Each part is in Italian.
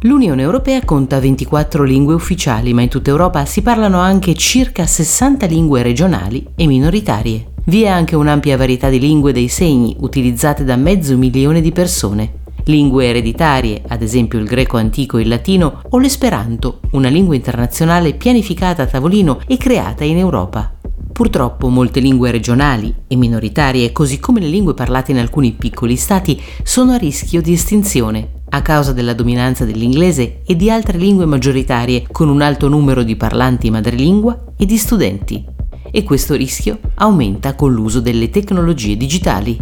L'Unione Europea conta 24 lingue ufficiali, ma in tutta Europa si parlano anche circa 60 lingue regionali e minoritarie. Vi è anche un'ampia varietà di lingue dei segni, utilizzate da 500.000 di persone. Lingue ereditarie, ad esempio il greco antico e il latino, o l'esperanto, una lingua internazionale pianificata a tavolino e creata in Europa. Purtroppo molte lingue regionali e minoritarie, così come le lingue parlate in alcuni piccoli stati, sono a rischio di estinzione a causa della dominanza dell'inglese e di altre lingue maggioritarie con un alto numero di parlanti madrelingua e di studenti. E questo rischio aumenta con l'uso delle tecnologie digitali.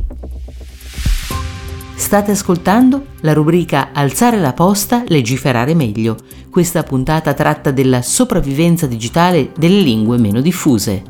State ascoltando la rubrica Alzare la posta, legiferare meglio. Questa puntata tratta della sopravvivenza digitale delle lingue meno diffuse.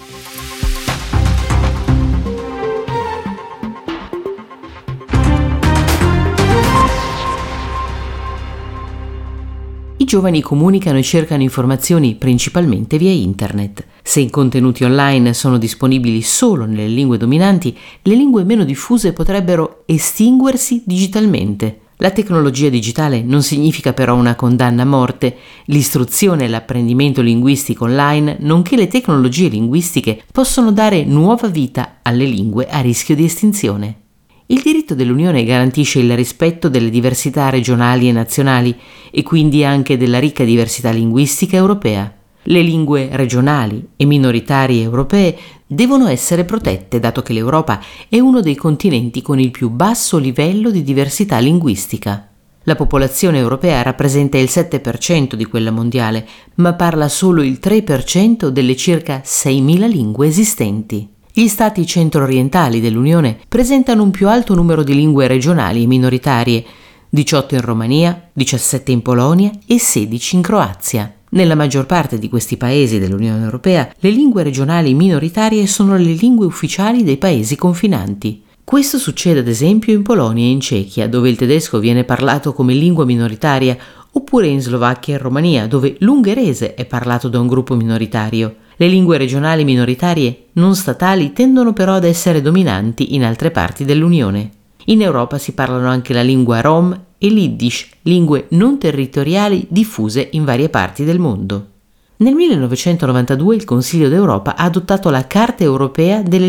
I giovani comunicano e cercano informazioni principalmente via internet. Se i contenuti online sono disponibili solo nelle lingue dominanti, le lingue meno diffuse potrebbero estinguersi digitalmente. La tecnologia digitale non significa però una condanna a morte. L'istruzione e l'apprendimento linguistico online, nonché le tecnologie linguistiche, possono dare nuova vita alle lingue a rischio di estinzione. Il diritto dell'Unione garantisce il rispetto delle diversità regionali e nazionali e quindi anche della ricca diversità linguistica europea. Le lingue regionali e minoritarie europee devono essere protette, dato che l'Europa è uno dei continenti con il più basso livello di diversità linguistica. La popolazione europea rappresenta il 7% di quella mondiale, ma parla solo il 3% delle circa 6.000 lingue esistenti. Gli stati centro-orientali dell'Unione presentano un più alto numero di lingue regionali e minoritarie, 18 in Romania, 17 in Polonia e 16 in Croazia. Nella maggior parte di questi paesi dell'Unione Europea, le lingue regionali minoritarie sono le lingue ufficiali dei paesi confinanti. Questo succede ad esempio in Polonia e in Cechia, dove il tedesco viene parlato come lingua minoritaria, oppure in Slovacchia e Romania, dove l'ungherese è parlato da un gruppo minoritario. Le lingue regionali minoritarie non statali tendono però ad essere dominanti in altre parti dell'Unione. In Europa si parlano anche la lingua rom e l'Yiddish, lingue non territoriali diffuse in varie parti del mondo. Nel 1992 il Consiglio d'Europa ha adottato la Carta europea delle